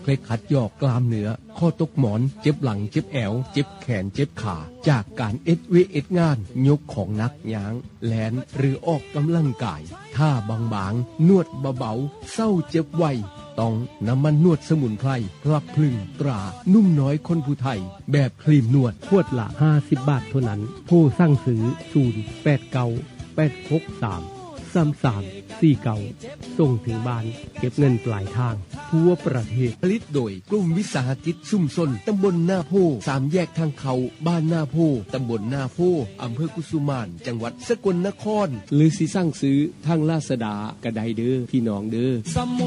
เคล็ดขัดยอกกล้ามเนื้อข้อตกหมอนเจ็บหลังเจ็บแอวเจ็บแขนเจ็บขาจากการเอ็ดงานยกของหนักย้างแลนหรือออกกำลังกายท่าบางๆนวดเบาๆเศร้าเจ็บไวต้องน้ำมันนวดสมุนไพรพลับพลึงตรานุ่มน้อยคนผู้ไทยแบบครีมนวดขวดละ50 บาทเท่านั้นผู้สั่งซื้อ089-863-3349ส่งถึงบ้านเก็บเงินปลายทางทั่วประเทศผลิตโดยกลุ่มวิสาหกิจชุมชนตำบลหน้าโพ3แยกทางเขาบ้านหน้าโพตำบลหน้าโพอำเภอกุสุมานจังหวัดสกลนครหรือสิสั่งซื้อทางลาซาด้าก็ได้เด้อพี่น้องเด้อ